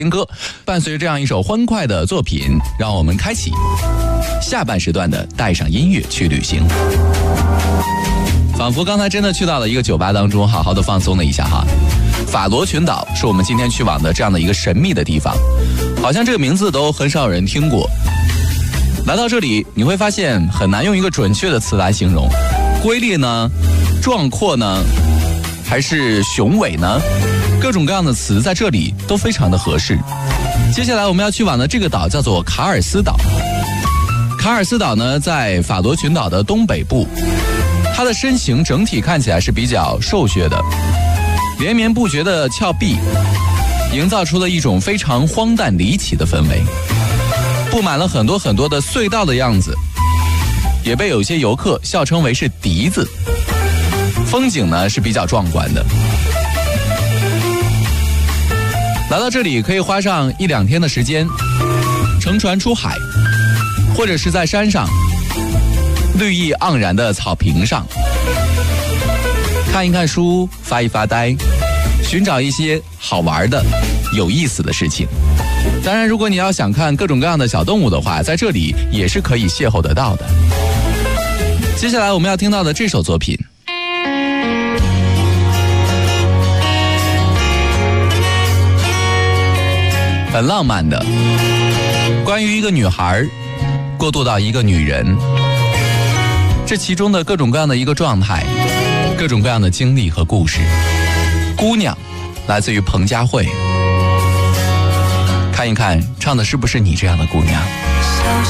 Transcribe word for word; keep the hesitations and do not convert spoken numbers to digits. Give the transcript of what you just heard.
听歌，伴随着这样一首欢快的作品，让我们开启下半时段的带上音乐去旅行。仿佛刚才真的去到了一个酒吧当中，好好的放松了一下哈。法罗群岛是我们今天去往的这样的一个神秘的地方，好像这个名字都很少有人听过。来到这里，你会发现很难用一个准确的词来形容，瑰丽呢，壮阔呢，还是雄伟呢？各种各样的词在这里都非常的合适。接下来我们要去往的这个岛叫做卡尔斯岛。卡尔斯岛呢，在法罗群岛的东北部，它的身形整体看起来是比较瘦削的，连绵不绝的峭壁营造出了一种非常荒诞离奇的氛围，布满了很多很多的隧道的样子，也被有些游客笑称为是笛子。风景呢是比较壮观的。来到这里可以花上一两天的时间，乘船出海，或者是在山上绿意盎然的草坪上看一看书，发一发呆，寻找一些好玩的有意思的事情。当然如果你要想看各种各样的小动物的话，在这里也是可以邂逅得到的。接下来我们要听到的这首作品很浪漫的，关于一个女孩过渡到一个女人，这其中的各种各样的一个状态，各种各样的经历和故事。姑娘来自于彭佳慧，看一看唱的是不是你这样的姑娘。 小